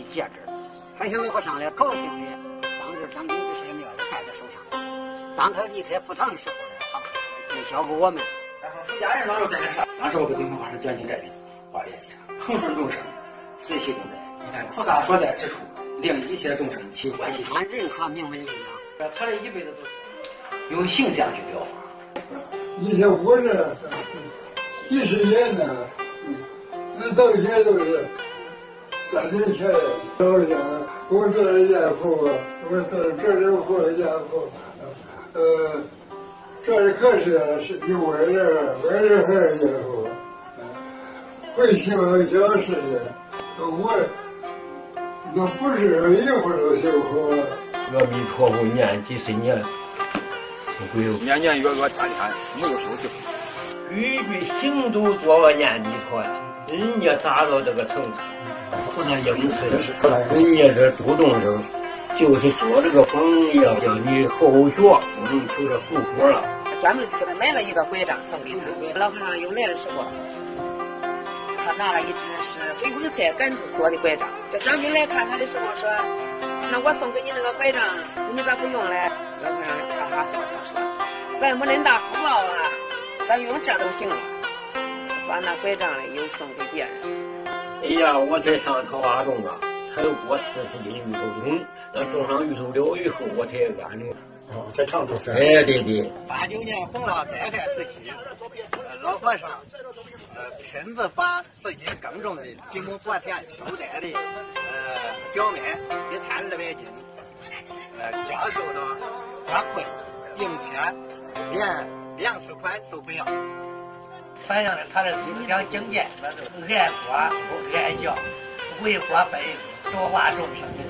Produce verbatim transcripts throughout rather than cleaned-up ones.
戒指。海鲜老和尚呢，高兴的当着张景之师的面戴在手上。当他离开佛堂的时候呢，他就交给我们。 他说：“出家人哪有这事？当时我给净空法师讲经这笔话联系上，恒顺众生，随喜共在。你看菩萨所在之处，令一切众生起欢喜心。 按任何名门力量， 他这一辈子都是用形象去表法。 以前我这几十年呢，那到现在都是三年前的。我讲，我做了家父，我做了这里活的家父，呃。”这可是是给外人外人孩儿以后，回去我讲是的，我那不是一会儿就修好了。 阿弥陀佛，念几十年，不会年年月月天天没有休息。 句句行都做个念弥陀呀，人家达到这个程度，菩萨应是人家这度众生，就是做这个榜样，叫你后学，我们求着福果了。 专门就给他买了一个拐杖送给他。老和尚又来的时候，他拿了一只是回光菜杆子做的拐杖。这张兵来看他的时候说：“那我送给你那个拐杖，你咋不用嘞？”老和尚哈哈笑笑说：“咱没恁大福报啊，咱用这都行了。”把那拐杖嘞又送给别人。 哎呀，我才上桃花洞啊，才过四十斤芋头种，那种上芋头了以后，我才安的。 哦，在长洲山。 哎，对对。 八九年洪涝灾害时期，老和尚呃亲自把自己耕种的几亩薄田收摘的呃小麦一千二百斤，呃交收到花库里，并且连粮食款都不要，反映了他的思想境界，那是爱国不爱教，为国分多化众生。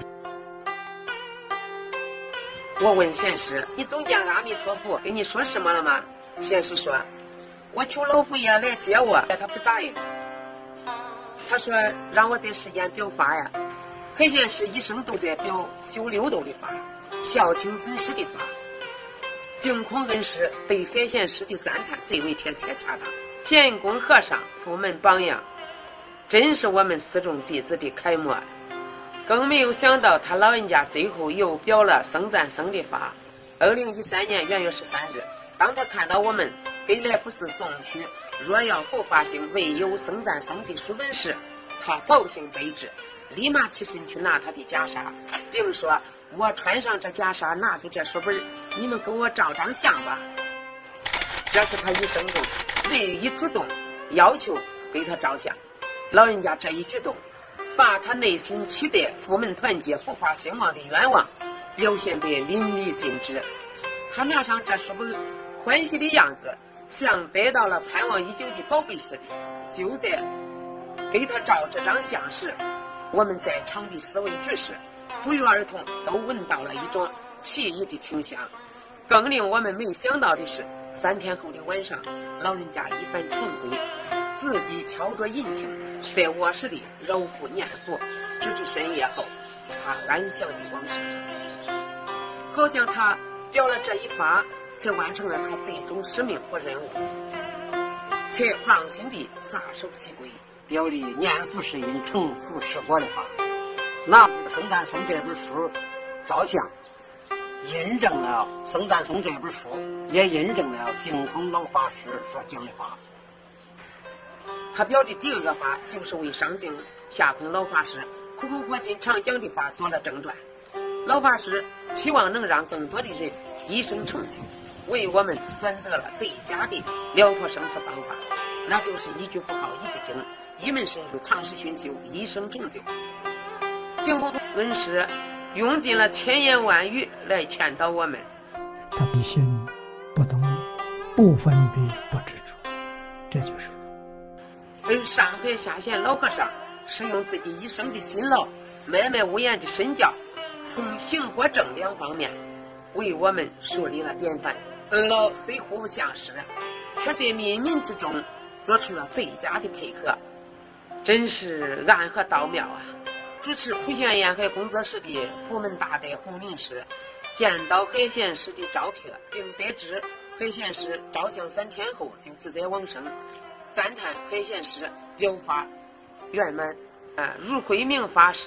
我问贤师：“你总见阿弥陀佛跟你说什么了吗？”贤师说：“我求老佛爷来接我，他不答应。他说让我在世间表法呀。海贤师一生都在表修六度的法，孝亲尊师的法。净空恩师对海贤师的赞叹最为贴切恰当。贤公和尚佛门榜样，真是我们四众弟子的楷模。”更没有想到，他老人家最后又表了僧赞僧的法。二零一三年元月十三日，当他看到我们给来福寺送去若要后发行未有僧赞僧的书本时，他高兴悲之，立马起身去拿他的袈裟，并说：“我穿上这袈裟，拿出这书本，你们给我照张相吧。”这是他一生中唯一主动要求给他照相。老人家这一举动，把他内心期待佛门团结、佛法兴旺的愿望表现得淋漓尽致。他拿上这书本，欢喜的样子像得到了盼望已久的宝贝似的。就在给他照这张相时，我们在场的四位居士不约而同都闻到了一种奇异的清香。更令我们没想到的是，三天后的晚上，老人家一番晨归，自己敲着引磬，在卧室里揉腹念佛，直至深夜后，他安详的往生。好像他表了这一法，才完成了他最终使命和任务，才放心地撒手西归， 表里念佛是因，成佛是果的法。拿《僧赞僧》这本书照相，印证了《僧赞僧》这本书，也印证了净空老法师所讲的法。 他表的第二个法，就是为上净下空老法师苦口婆心常讲的法做了正传。老法师期望能让更多的人一生成就，为我们选择了最佳的了脱生死方法，那就是一句佛号一个经，一门深入，长时熏修，一生成就。净空恩师用尽了千言万语来劝导我们。 他必心不动，不分别不执着，这就是而上海下县老和尚是用自己一生的辛劳，脉脉无言的身教，从行和正两方面为我们树立了典范。二老虽互不相识，却在冥冥之中做出了最佳的配合，真是暗合道妙啊！主持普贤沿海工作室的佛门大德洪林师见到海贤师的照片，并得知海贤师照相三天后就自在往生，赞叹海贤师表法圆满，啊，如慧明法师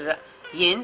因